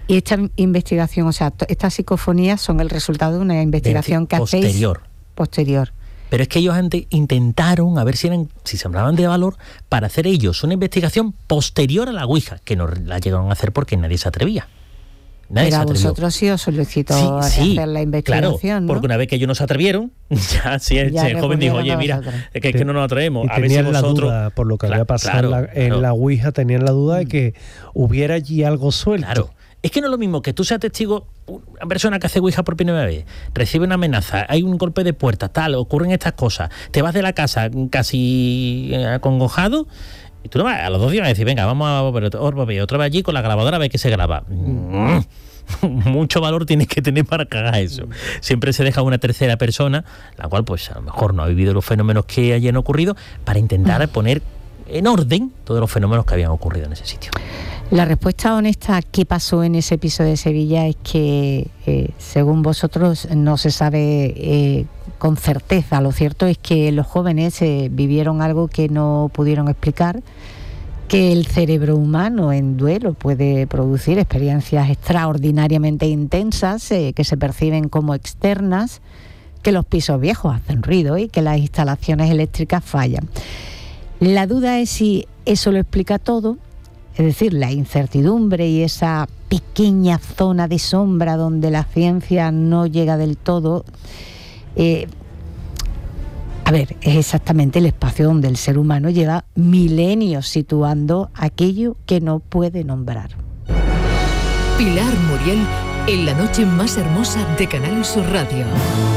Y esta investigación, o sea, estas psicofonías son el resultado de una investigación que hacéis posterior. Pero es que ellos antes intentaron a ver si se hablaban de valor para hacer ellos una investigación posterior a la Ouija, que no la llegaron a hacer porque nadie se atrevía. Pero a vosotros sí os solicitó hacer la investigación, claro, ¿no? porque una vez que ellos no se atrevieron, el joven dijo, oye, mira, es que no nos atrevemos. Y a ver si tenían la vosotros... duda, por lo que había pasado en la Ouija, tenían la duda de que hubiera allí algo suelto. Claro. Es que no es lo mismo que tú seas testigo, una persona que hace Ouija por primera vez, recibe una amenaza, hay un golpe de puerta, tal, ocurren estas cosas, te vas de la casa casi acongojado, y tú no vas, a los 2 días vas a decir, venga, vamos a ver otra vez allí con la grabadora a ver qué se graba. Mucho valor tienes que tener para que hagas eso. Siempre se deja una tercera persona, la cual pues a lo mejor no ha vivido los fenómenos que hayan ocurrido, para intentar poner en orden todos los fenómenos que habían ocurrido en ese sitio. La respuesta honesta a qué pasó en ese piso de Sevilla es que, según vosotros, no se sabe con certeza. Lo cierto es que los jóvenes vivieron algo que no pudieron explicar, que el cerebro humano en duelo puede producir experiencias extraordinariamente intensas que se perciben como externas, que los pisos viejos hacen ruido y que las instalaciones eléctricas fallan. La duda es si eso lo explica todo, es decir, la incertidumbre y esa pequeña zona de sombra donde la ciencia no llega del todo. Es exactamente el espacio donde el ser humano lleva milenios situando aquello que no puede nombrar. Pilar Muriel en la noche más hermosa de Canal Sur Radio.